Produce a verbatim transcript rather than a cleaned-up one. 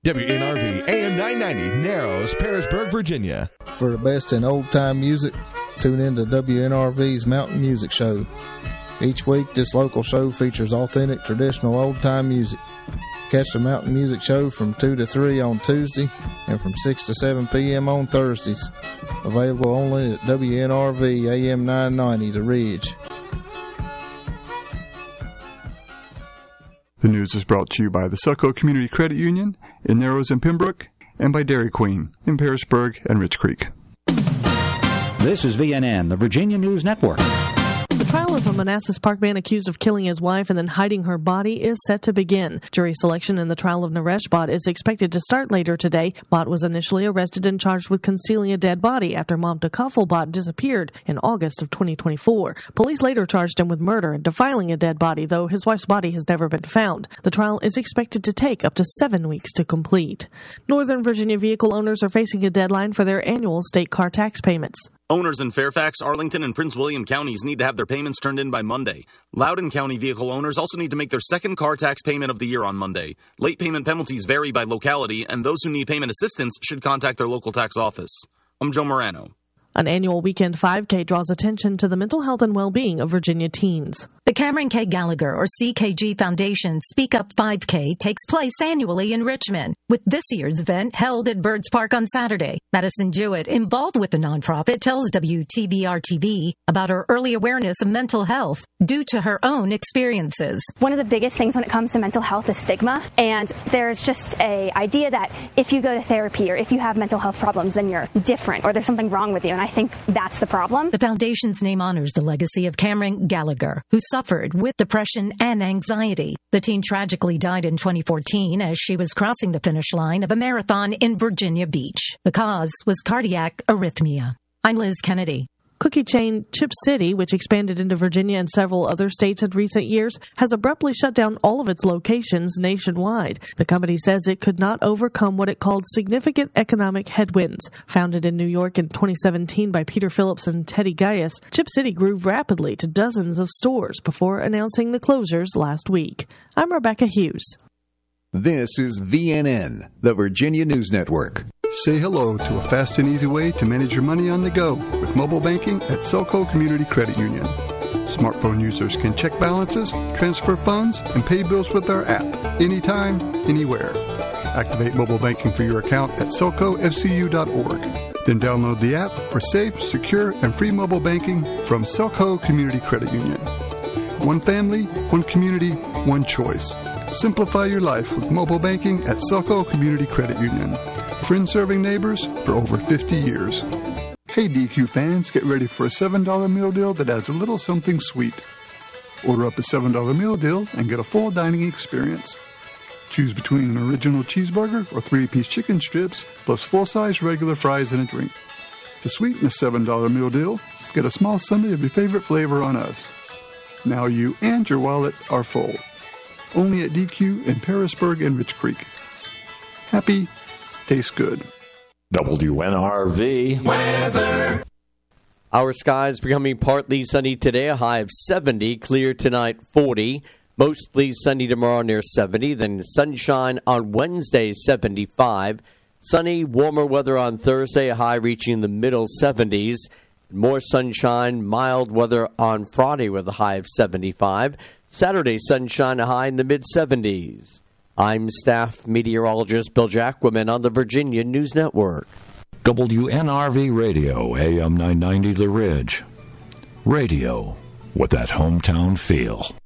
W N R V A M nine ninety, Narrows, Parisburg, Virginia. For the best in old-time music, tune in to W N R V's Mountain Music Show. Each week, this local show features authentic, traditional old-time music. Catch the Mountain Music Show from two to three on Tuesday and from six to seven p.m. on Thursdays. Available only at W N R V A M nine ninety, The Ridge. The news is brought to you by the Selco Community Credit Union in Narrows and Pembroke, and by Dairy Queen in Parisburg and Rich Creek. This is V N N, the Virginia News Network. The trial of a Manassas Park man accused of killing his wife and then hiding her body is set to begin. Jury selection in the trial of Naresh Bhatt is expected to start later today. Bhatt was initially arrested and charged with concealing a dead body after Mamta Kafal Bhatt disappeared in August of twenty twenty-four. Police later charged him with murder and defiling a dead body, though his wife's body has never been found. The trial is expected to take up to seven weeks to complete. Northern Virginia vehicle owners are facing a deadline for their annual state car tax payments. Owners in Fairfax, Arlington, and Prince William counties need to have their payments turned in by Monday. Loudoun County vehicle owners also need to make their second car tax payment of the year on Monday. Late payment penalties vary by locality, and those who need payment assistance should contact their local tax office. I'm Joe Morano. An annual weekend five K draws attention to the mental health and well-being of Virginia teens. The Cameron K. Gallagher, or C K G Foundation Speak Up five K takes place annually in Richmond, with this year's event held at Birds Park on Saturday. Madison Jewett, involved with the nonprofit, tells W T B R T V about her early awareness of mental health due to her own experiences. One of the biggest things when it comes to mental health is stigma, and there's just a idea that if you go to therapy or if you have mental health problems, then you're different or there's something wrong with you, and I think that's the problem. The foundation's name honors the legacy of Cameron Gallagher, who suffered with depression and anxiety. The teen tragically died in twenty fourteen as she was crossing the finish line of a marathon in Virginia Beach. The cause was cardiac arrhythmia. I'm Liz Kennedy. Cookie chain Chip City, which expanded into Virginia and several other states in recent years, has abruptly shut down all of its locations nationwide. The company says it could not overcome what it called significant economic headwinds. Founded in New York in twenty seventeen by Peter Phillips and Teddy Gaius, Chip City grew rapidly to dozens of stores before announcing the closures last week. I'm Rebecca Hughes. This is V N N, the Virginia News Network. Say hello to a fast and easy way to manage your money on the go with mobile banking at Selco Community Credit Union. Smartphone users can check balances, transfer funds, and pay bills with our app anytime, anywhere. Activate mobile banking for your account at selco f c u dot org. Then download the app for safe, secure, and free mobile banking from Selco Community Credit Union. One family, one community, one choice. Simplify your life with mobile banking at Selco Community Credit Union. Friends serving neighbors for over fifty years. Hey D Q fans, get ready for a seven dollar meal deal that adds a little something sweet. Order up a seven dollar meal deal and get a full dining experience. Choose between an original cheeseburger or three-piece chicken strips, plus full-size regular fries and a drink. To sweeten the seven dollar meal deal, get a small sundae of your favorite flavor on us. Now you and your wallet are full. Only at D Q in Parisburg and Rich Creek. Happy, tastes good. W N R V weather. Our skies becoming partly sunny today, a high of seventy. Clear tonight, forty. Mostly sunny tomorrow, near seventy. Then sunshine on Wednesday, seventy-five. Sunny, warmer weather on Thursday, a high reaching the middle seventies. More sunshine, mild weather on Friday with a high of seventy-five. Saturday, sunshine, a high in the mid-seventies. I'm staff meteorologist Bill Jacquemin on the Virginia News Network. W N R V Radio, A M nine ninety The Ridge. Radio with that hometown feel.